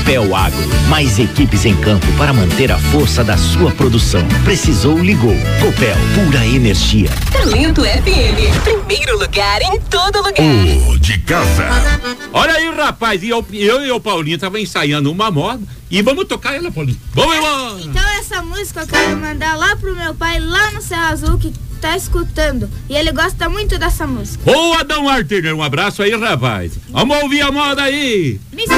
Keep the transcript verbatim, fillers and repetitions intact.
Copel Agro, mais equipes em campo para manter a força da sua produção. Precisou, ligou. Copel, pura energia. Talento F M, primeiro lugar em todo lugar. O de casa. Olha aí, rapaz, e eu, eu e o Paulinho tava ensaiando uma moda e vamos tocar ela, Paulinho. Vamos embora! Então essa música eu quero mandar lá pro meu pai, lá no Serra Azul, que tá escutando. E ele gosta muito dessa música. Ô, Adão Arthur, um abraço aí, rapaz. Vamos ouvir a moda aí.